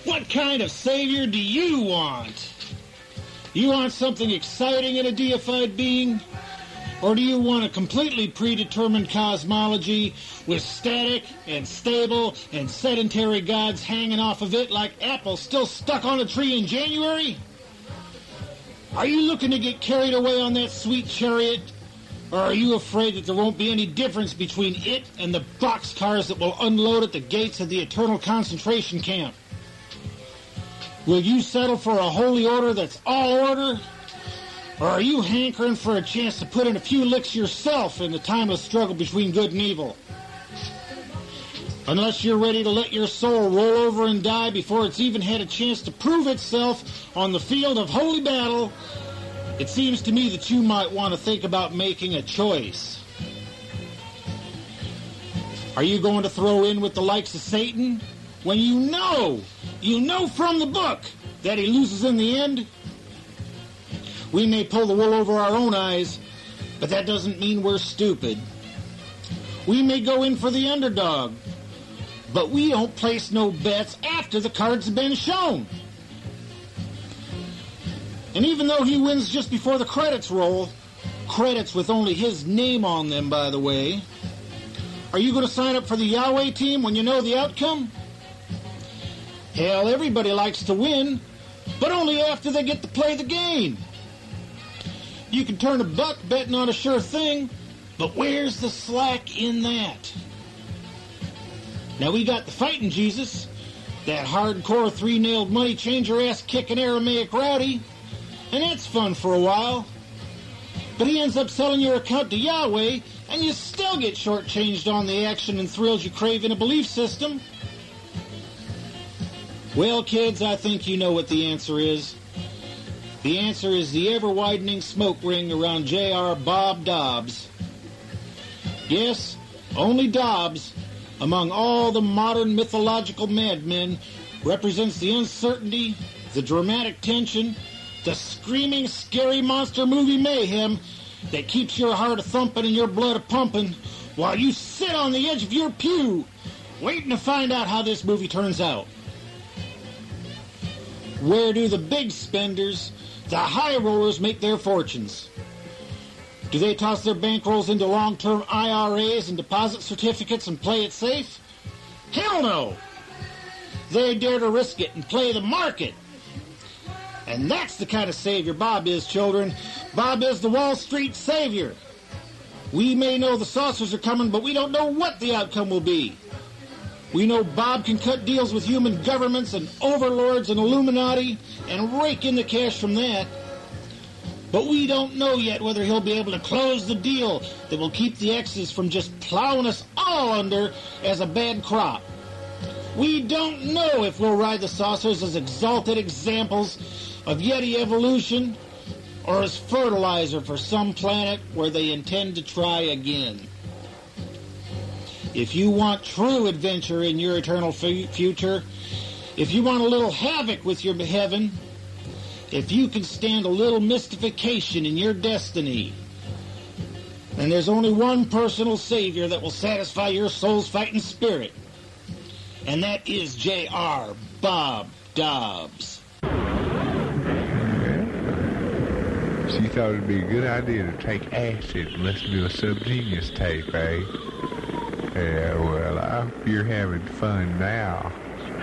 What kind of savior do you want? You want something exciting in a deified being? Or do you want a completely predetermined cosmology with static and stable and sedentary gods hanging off of it like apples still stuck on a tree in January? Are you looking to get carried away on that sweet chariot? Or are you afraid that there won't be any difference between it and the boxcars that will unload at the gates of the eternal concentration camp? Will you settle for a holy order that's all order? Or are you hankering for a chance to put in a few licks yourself in the timeless struggle between good and evil? Unless you're ready to let your soul roll over and die before it's even had a chance to prove itself on the field of holy battle, it seems to me that you might want to think about making a choice. Are you going to throw in with the likes of Satan when you know from the book that he loses in the end? We may pull the wool over our own eyes, but that doesn't mean we're stupid. We may go in for the underdog, but we don't place no bets after the cards have been shown. And even though he wins just before the credits roll, credits with only his name on them, by the way, are you going to sign up for the Yahweh team when you know the outcome? Hell, everybody likes to win, but only after they get to play the game. You can turn a buck betting on a sure thing, but where's the slack in that? Now we got the fighting Jesus, that hardcore three-nailed money changer ass-kicking Aramaic rowdy, and that's fun for a while. But he ends up selling your account to Yahweh, and you still get shortchanged on the action and thrills you crave in a belief system. Well, kids, I think you know what the answer is. The answer is the ever-widening smoke ring around J.R. Bob Dobbs. Yes, only Dobbs, among all the modern mythological madmen, represents the uncertainty, the dramatic tension, the screaming, scary monster movie mayhem that keeps your heart a-thumping and your blood a-pumping while you sit on the edge of your pew waiting to find out how this movie turns out. Where do the big spenders, the high rollers, make their fortunes? Do they toss their bankrolls into long-term IRAs and deposit certificates and play it safe? Hell no! They dare to risk it and play the market. And that's the kind of savior Bob is, children. Bob is the Wall Street savior. We may know the saucers are coming, but we don't know what the outcome will be. We know Bob can cut deals with human governments and overlords and Illuminati and rake in the cash from that. But we don't know yet whether he'll be able to close the deal that will keep the X's from just plowing us all under as a bad crop. We don't know if we'll ride the saucers as exalted examples of Yeti evolution or as fertilizer for some planet where they intend to try again. If you want true adventure in your eternal future, if you want a little havoc with your heaven, if you can stand a little mystification in your destiny, then there's only one personal savior that will satisfy your soul's fighting spirit, and that is J.R. Bob Dobbs. She thought it'd be a good idea to take acid and listen to a Subgenius tape, eh? Yeah, well, I hope you're having fun now.